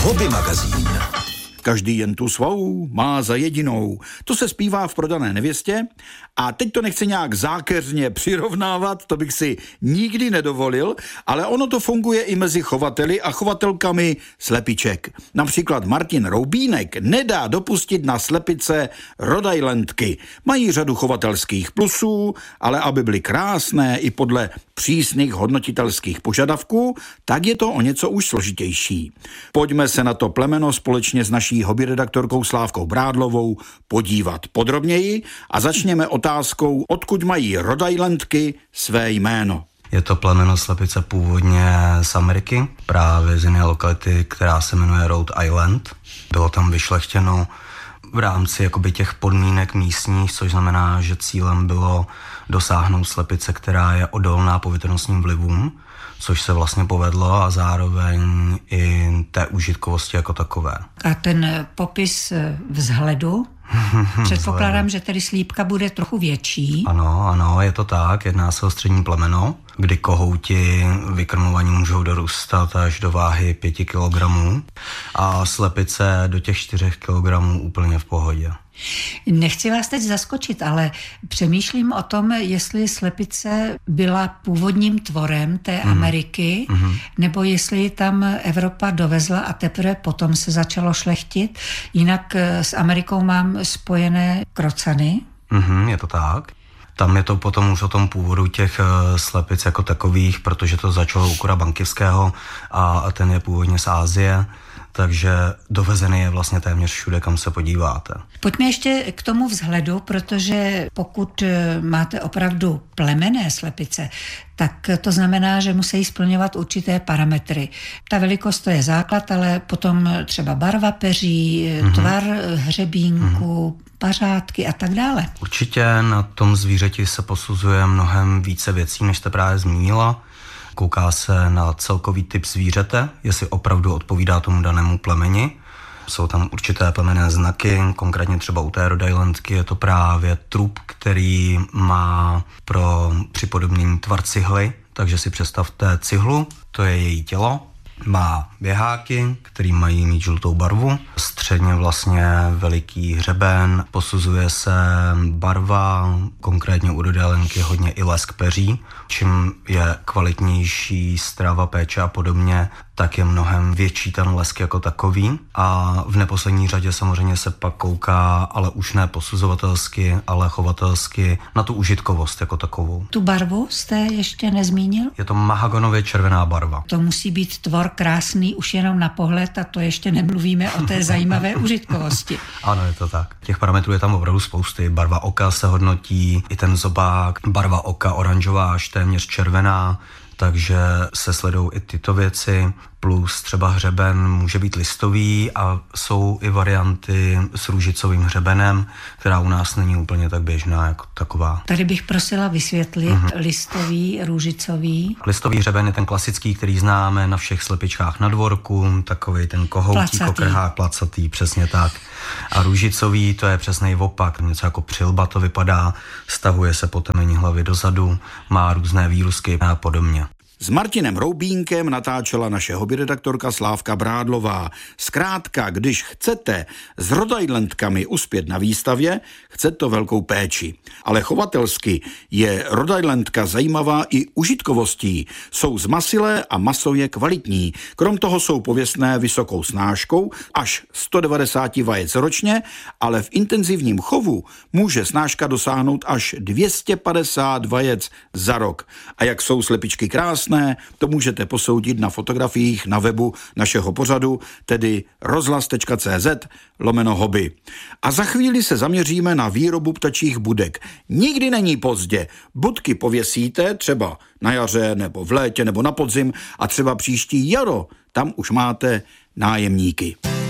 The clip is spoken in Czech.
Hobby magazín. Každý jen tu svou má za jedinou. To se zpívá v Prodané nevěstě a teď to nechci nějak zákeřně přirovnávat, to bych si nikdy nedovolil, ale ono to funguje i mezi chovateli a chovatelkami slepiček. Například Martin Roubínek nedá dopustit na slepice Rhode Islandky. Mají řadu chovatelských plusů, ale aby byly krásné i podle přísných hodnotitelských požadavků, tak je to o něco už složitější. Pojďme se na to plemeno společně s naší hobby redaktorkou Slávkou Brádlovou podívat podrobněji a začněme otázkou, odkud mají Rhode Islandky své jméno. Je to plemeno slepice původně z Ameriky, právě z jiné lokality, která se jmenuje Rhode Island. Bylo tam vyšlechtěno v rámci těch podmínek místních, což znamená, že cílem bylo dosáhnout slepice, která je odolná povětrnostním vlivům, což se vlastně povedlo, a zároveň i té užitkovosti jako takové. A ten popis vzhledu? Předpokládám, že tedy slípka bude trochu větší. Ano, je to tak. Jedná se o střední plemeno, kdy kohouti vykrmovaní můžou dorůstat až do váhy 5 kg a slepice do těch 4 kg úplně v pohodě. Nechci vás teď zaskočit, ale přemýšlím o tom, jestli slepice byla původním tvorem té Ameriky, nebo jestli tam Evropa dovezla a teprve potom se začalo šlechtit. Jinak s Amerikou mám spojené krocany. Je to tak. Tam je to potom už o tom původu těch slepic jako takových, protože to začalo u Kura Bankivského a ten je původně z Asie. Takže dovezený je vlastně téměř všude, kam se podíváte. Pojďme ještě k tomu vzhledu, protože pokud máte opravdu plemenné slepice, tak to znamená, že musí splňovat určité parametry. Ta velikost to je základ, ale potom třeba barva peří, tvar hřebínku, pařádky a tak dále. Určitě na tom zvířeti se posuzuje mnohem více věcí, než jste právě zmínila. Kouká se na celkový typ zvířete, jestli opravdu odpovídá tomu danému plemeni. Jsou tam určité plemenné znaky, konkrétně třeba u té Rhode Islandky je to právě trup, který má pro připodobnění tvar cihly, takže si představte cihlu, to je její tělo. Má běháky, který mají mít žlutou barvu, středně vlastně veliký hřeben, posuzuje se barva, konkrétně u Rhode Islandky hodně i lesk peří. Čím je kvalitnější strava, péče a podobně, tak je mnohem větší ten lesk jako takový. A v neposlední řadě samozřejmě se pak kouká, ale už ne posuzovatelsky, ale chovatelsky, na tu užitkovost jako takovou. Tu barvu jste ještě nezmínil? Je to mahagonově červená barva. To musí být tvor krásný už jenom na pohled a to ještě nemluvíme o té zajímavé užitkovosti. Ano, je to tak. Těch parametrů je tam opravdu spousty. Barva oka se hodnotí, i ten zobák, barva oka oranžová až téměř červená, takže se sledují i tyto věci, plus třeba hřeben může být listový a jsou i varianty s růžicovým hřebenem, která u nás není úplně tak běžná jako taková. Tady bych prosila vysvětlit listový, růžicový. Listový hřeben je ten klasický, který známe na všech slepičkách na dvorku, takovej ten kohoutí, kokrhák, placatý, přesně tak. A růžicový, to je přesnej opak, něco jako přilba to vypadá, stahuje se po temení hlavy dozadu, má různé výrusky a podobně. S Martinem Roubínkem natáčela naše hobby redaktorka Slávka Brádlová. Zkrátka, když chcete s Rhode Islandkami uspět na výstavě, chce to velkou péči. Ale chovatelsky je Rhode Islandka zajímavá i užitkovostí. Jsou zmasilé a maso je kvalitní. Krom toho jsou pověstné vysokou snáškou až 190 vajec ročně, ale v intenzivním chovu může snáška dosáhnout až 250 vajec za rok. A jak jsou slepičky krásné, to můžete posoudit na fotografiích na webu našeho pořadu, tedy rozhlas.cz/hobby. A za chvíli se zaměříme na výrobu ptačích budek. Nikdy není pozdě. Budky pověsíte třeba na jaře nebo v létě nebo na podzim a třeba příští jaro. Tam už máte nájemníky.